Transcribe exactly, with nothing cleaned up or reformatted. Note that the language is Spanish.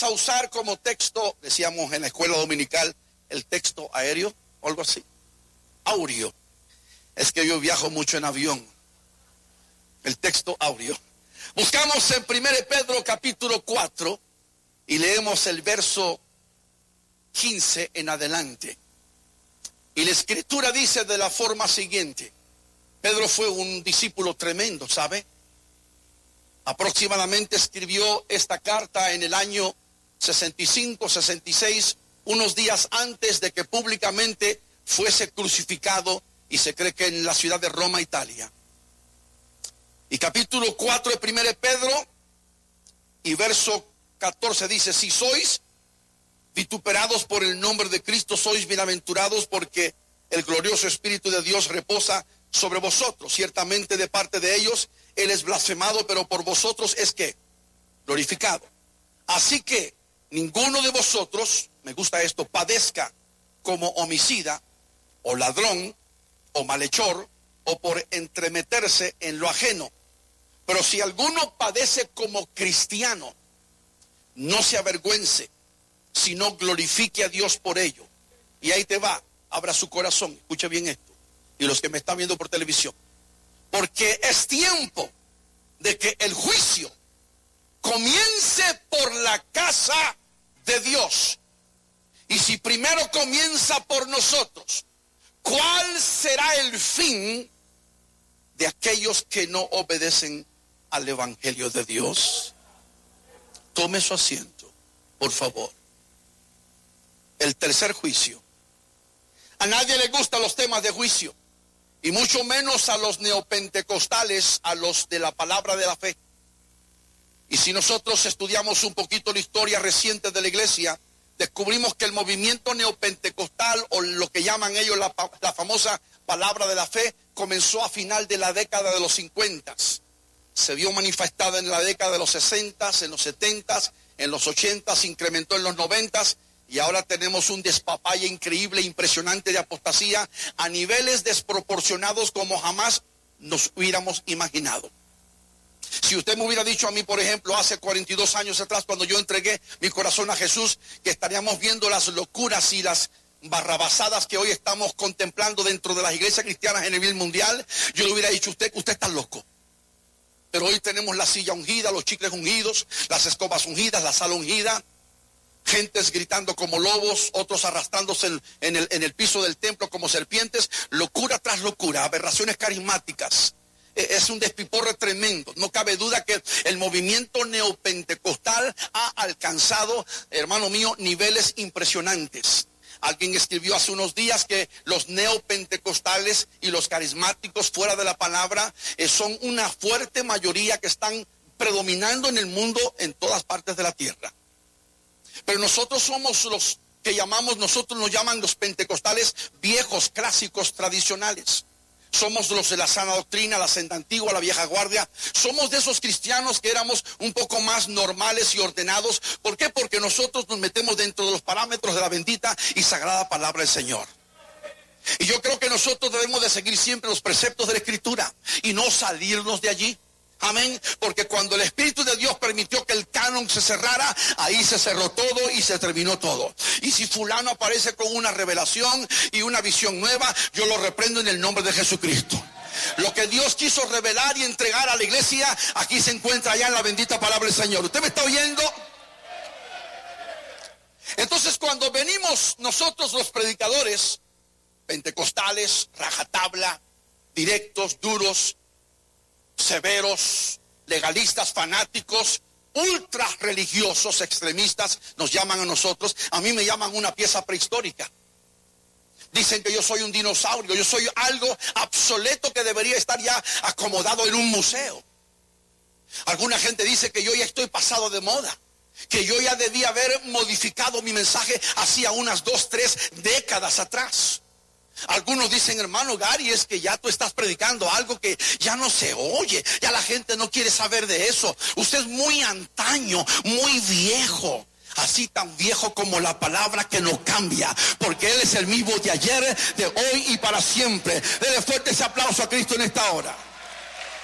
a usar como texto, decíamos en la escuela dominical, el texto aéreo o algo así. Áureo. Es que yo viajo mucho en avión. El texto áureo. Buscamos en primera de Pedro capítulo cuatro y leemos el verso quince en adelante. Y la escritura dice de la forma siguiente. Pedro fue un discípulo tremendo, ¿sabe? Aproximadamente escribió esta carta en el año sesenta y cinco, sesenta y seis, unos días antes de que públicamente fuese crucificado, y se cree que en la ciudad de Roma, Italia. Y capítulo cuatro de primera de Pedro y verso catorce dice: si sois vituperados por el nombre de Cristo, sois bienaventurados, porque el glorioso Espíritu de Dios reposa sobre vosotros. Ciertamente de parte de ellos Él es blasfemado, pero por vosotros es que glorificado. Así que ninguno de vosotros, me gusta esto, padezca como homicida o ladrón o malhechor o por entremeterse en lo ajeno. Pero si alguno padece como cristiano, no se avergüence, sino glorifique a Dios por ello. Y ahí te va, abra su corazón, escuche bien esto, y los que me están viendo por televisión, porque es tiempo de que el juicio comience por la casa de Dios. Y si primero comienza por nosotros, ¿cuál será el fin de aquellos que no obedecen al Evangelio de Dios? Tome su asiento, por favor. El tercer juicio. A nadie le gustan los temas de juicio, y mucho menos a los neopentecostales, a los de la palabra de la fe. Y si nosotros estudiamos un poquito la historia reciente de la iglesia, descubrimos que el movimiento neopentecostal, o lo que llaman ellos la, la famosa palabra de la fe, comenzó a final de la década de los cincuenta. Se vio manifestada en la década de los sesenta, en los setenta, en los ochenta, se incrementó en los noventa, y ahora tenemos un despapalle increíble, impresionante de apostasía a niveles desproporcionados como jamás nos hubiéramos imaginado. Si usted me hubiera dicho a mí, por ejemplo, hace cuarenta y dos años atrás, cuando yo entregué mi corazón a Jesús, que estaríamos viendo las locuras y las barrabasadas que hoy estamos contemplando dentro de las iglesias cristianas en el nivel mundial, yo le hubiera dicho a usted, usted está loco. Pero hoy tenemos la silla ungida, los chicles ungidos, las escobas ungidas, la sala ungida, gentes gritando como lobos, otros arrastrándose en, en, el, en el piso del templo como serpientes, locura tras locura, aberraciones carismáticas. Es un despiporre tremendo. No cabe duda que el movimiento neopentecostal ha alcanzado, hermano mío, niveles impresionantes. Alguien escribió hace unos días que los neopentecostales y los carismáticos fuera de la palabra eh, son una fuerte mayoría que están predominando en el mundo en todas partes de la tierra. Pero nosotros somos los que llamamos, nosotros nos llaman los pentecostales viejos, clásicos, tradicionales. Somos los de la sana doctrina, la senda antigua, la vieja guardia. Somos de esos cristianos que éramos un poco más normales y ordenados. ¿Por qué? Porque nosotros nos metemos dentro de los parámetros de la bendita y sagrada palabra del Señor. Y yo creo que nosotros debemos de seguir siempre los preceptos de la Escritura y no salirnos de allí. Amén, porque cuando el Espíritu de Dios permitió que el canon se cerrara, ahí se cerró todo y se terminó todo. Y si fulano aparece con una revelación y una visión nueva, yo lo reprendo en el nombre de Jesucristo. Lo que Dios quiso revelar y entregar a la iglesia, aquí se encuentra allá en la bendita palabra del Señor. ¿Usted me está oyendo? Entonces, cuando venimos nosotros los predicadores, pentecostales, rajatabla, directos, duros, severos, legalistas, fanáticos, ultra religiosos, extremistas, nos llaman a nosotros. A mí me llaman una pieza prehistórica. Dicen que yo soy un dinosaurio, yo soy algo obsoleto que debería estar ya acomodado en un museo. Alguna gente dice que yo ya estoy pasado de moda, que yo ya debía haber modificado mi mensaje hacía unas dos, tres décadas atrás. Algunos dicen, hermano Gary, es que ya tú estás predicando algo que ya no se oye, ya la gente no quiere saber de eso. Usted es muy antaño, muy viejo, así tan viejo como la palabra que no cambia, porque Él es el mismo de ayer, de hoy y para siempre. Dele fuerte ese aplauso a Cristo en esta hora.